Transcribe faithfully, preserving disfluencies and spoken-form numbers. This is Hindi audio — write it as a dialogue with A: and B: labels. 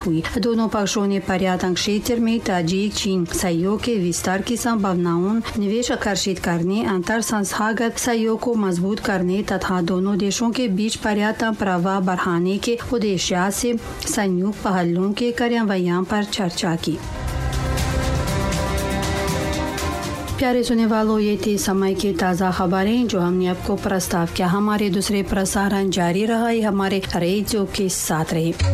A: हुई। दोनों पक्षों ने पर्यटन क्षेत्र में ताजिक चीन सहयोग के विस्तार की संभावनाओं, निवेश आकर्षित करने, अंतर संस्थागत सहयोग को मजबूत करने तथा दोनों देशों के बीच पर्यटन प्रवाह बढ़ाने के उद्देश्य से संयुक्त पहलों के कार्यान्वयन पर चर्चा की। प्यारे सुनने वालों, ये थी समय की ताज़ा खबरें जो हमने आपको प्रस्ताव किया। हमारे दूसरे प्रसारण जारी रहा, हमारे रेडियो के साथ रहे।